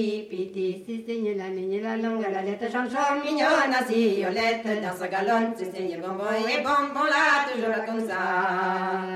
Piti, si signe la migne, la longue, la lettre chanson, mignonne, si, Yolette, dans sa galonne, si signe le bonbon, et bonbon là, toujours comme ça.